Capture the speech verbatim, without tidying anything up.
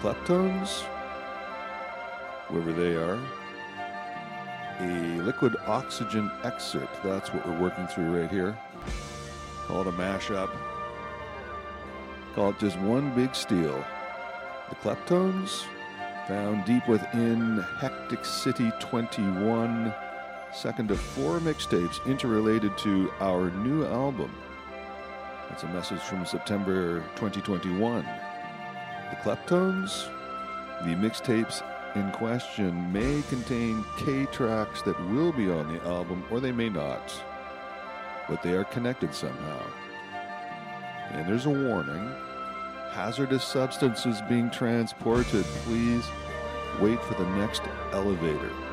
Kleptones, whoever they are. A Liquid Oxygen excerpt. That's what we're working through right here. Call it a mashup. Call it just one big steal. The Kleptones, found deep within Hectic City twenty-one. Second of four mixtapes interrelated to our new album. That's a message from September twenty twenty-one. The Kleptones, the mixtapes in question may contain K tracks that will be on the album, or they may not, but they are connected somehow. And there's a warning: hazardous substances being transported. Please wait for the next elevator.